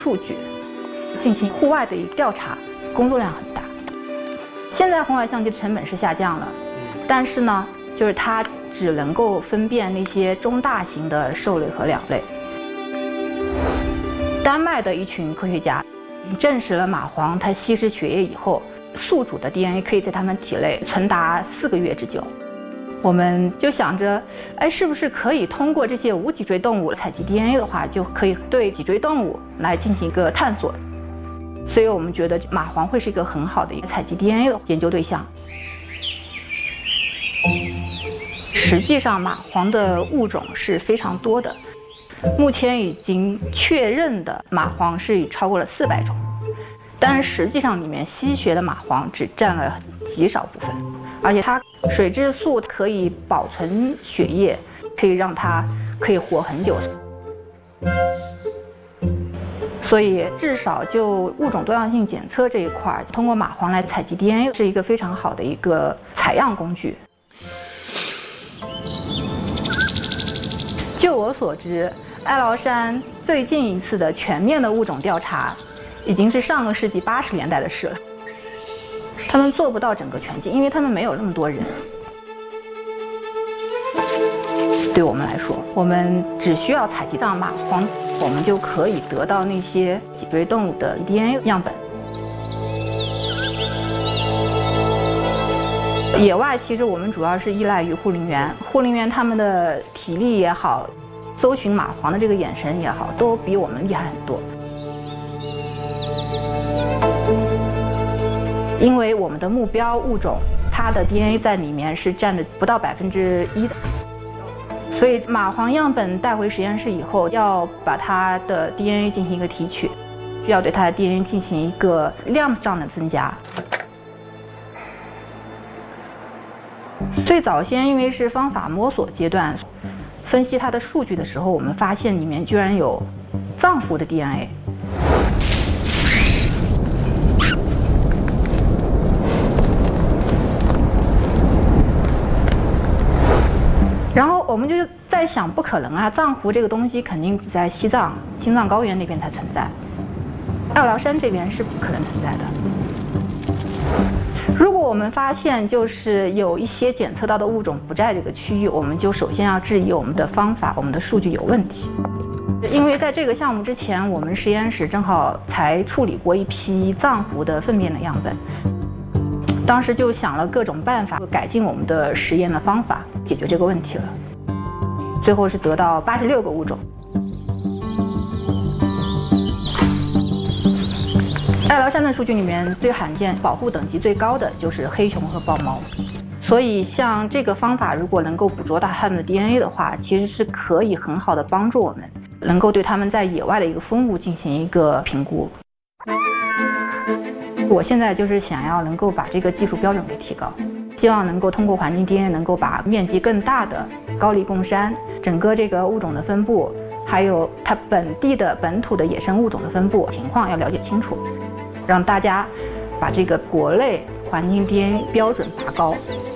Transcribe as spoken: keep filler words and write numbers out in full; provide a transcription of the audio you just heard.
数据，进行户外的一个调查，工作量很大。现在红外相机的成本是下降了，但是呢，就是它只能够分辨那些中大型的兽类和鸟类。丹麦的一群科学家证实了蚂蟥它吸食血液以后，宿主的 D N A 可以在它们体内存达四个月之久。我们就想着，哎，是不是可以通过这些无脊椎动物采集 D N A 的话，就可以对脊椎动物来进行一个探索。所以我们觉得蚂蟥会是一个很好的一个采集 D N A 的研究对象。实际上，蚂蟥的物种是非常多的，目前已经确认的蚂蟥是已超过了四百种，但是实际上里面吸血的蚂蟥只占了极少部分，而且它水质素可以保存血液，可以让它可以活很久。所以至少就物种多样性检测这一块，通过蚂蟥来采集 D N A 是一个非常好的一个采样工具。就我所知，爱劳山最近一次的全面的物种调查，已经是上个世纪八十年代的事了。他们做不到整个全景，因为他们没有那么多人。对我们来说，我们只需要采集到蚂蟥，我们就可以得到那些脊椎动物的 D N A 样本。野外其实我们主要是依赖于护林员，护林员他们的体力也好，搜寻蚂蟥的这个眼神也好，都比我们厉害很多。因为我们的目标物种，它的 D N A 在里面是占的不到百分之一的，所以蚂蟥样本带回实验室以后，要把它的 D N A 进行一个提取，需要对它的 D N A 进行一个量上的增加。最早先因为是方法摸索阶段，分析它的数据的时候，我们发现里面居然有脏腑的 D N A。然后我们就在想，不可能啊，藏狐这个东西肯定只在西藏、青藏高原那边才存在，爱劳山这边是不可能存在的。如果我们发现就是有一些检测到的物种不在这个区域，我们就首先要质疑我们的方法、我们的数据有问题。因为在这个项目之前，我们实验室正好才处理过一批藏狐的粪便的样本。当时就想了各种办法，改进我们的实验的方法，解决这个问题了。最后是得到八十六个物种。爱劳山的数据里面最罕见、保护等级最高的就是黑熊和豹猫。所以像这个方法，如果能够捕捉到它们的 D N A 的话，其实是可以很好的帮助我们，能够对它们在野外的一个分布进行一个评估。我现在就是想要能够把这个技术标准给提高，希望能够通过环境 D N A 能够把面积更大的高黎贡山整个这个物种的分布，还有它本地的本土的野生物种的分布情况要了解清楚，让大家把这个国内环境 D N A 标准拔高。